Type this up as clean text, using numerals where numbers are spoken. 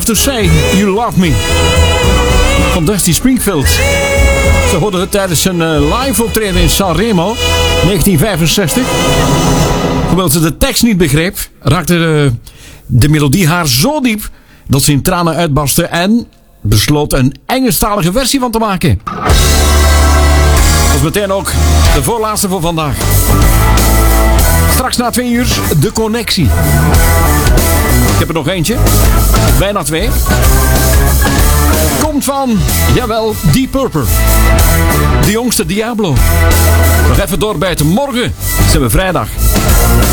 have to say you love me. Van Dusty Springfield. Ze hoorden het tijdens een live optreden in Sanremo, 1965. Hoewel ze de tekst niet begreep, raakte de melodie haar zo diep dat ze in tranen uitbarstte en besloot een Engelstalige versie van te maken. Dat is meteen ook de voorlaatste voor vandaag. Straks na 2 uur de connectie. Ik heb er nog eentje. Bijna 2. Komt van, jawel, Deep Purple. De jongste Diablo. Nog even doorbijten. Morgen zijn we vrijdag.